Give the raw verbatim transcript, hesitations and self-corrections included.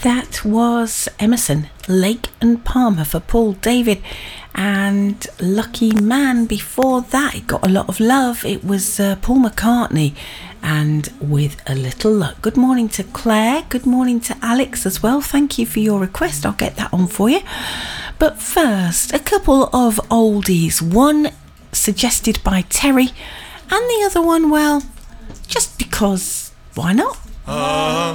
That was Emerson, Lake and Palmer for Paul David, and Lucky Man before that. It got a lot of love. It was uh, Paul McCartney and With a Little Luck. Good morning to Claire. Good morning to Alex as well. Thank you for your request. I'll get that on for you. But first, a couple of oldies. One suggested by Terry, and the other one, well, just because, why not? Uh.